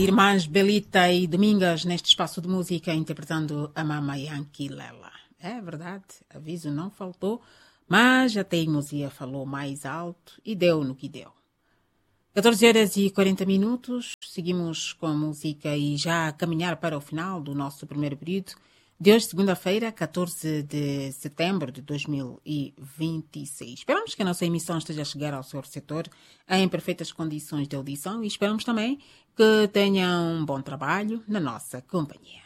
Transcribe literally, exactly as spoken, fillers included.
irmãs Belita e Domingas neste espaço de música interpretando a Mama Yankee Lela. É verdade, aviso não faltou, mas a teimosia falou mais alto e deu no que deu. catorze horas e quarenta minutos, seguimos com a música e já a caminhar para o final do nosso primeiro período de hoje, segunda-feira, catorze de setembro de dois mil e vinte e seis. Esperamos que a nossa emissão esteja a chegar ao seu receptor em perfeitas condições de audição e esperamos também que tenham um bom trabalho na nossa companhia.